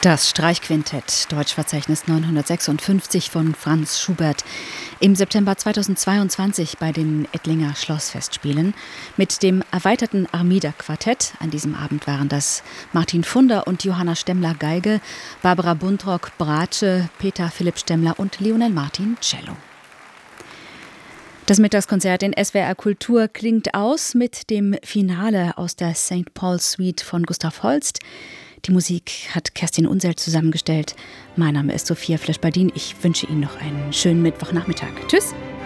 Das Streichquintett, Deutschverzeichnis 956 von Franz Schubert, im September 2022 bei den Ettlinger Schlossfestspielen mit dem erweiterten Armida-Quartett. An diesem Abend waren das Martin Funder und Johanna Stemmler Geige, Barbara Buntrock Bratsche, Peter Philipp Stemmler und Lionel Martin Cello. Das Mittagskonzert in SWR Kultur klingt aus mit dem Finale aus der St. Paul Suite von Gustav Holst. Die Musik hat Kerstin Unseld zusammengestellt. Mein Name ist Sophia Flesch-Baldin. Ich wünsche Ihnen noch einen schönen Mittwochnachmittag. Tschüss!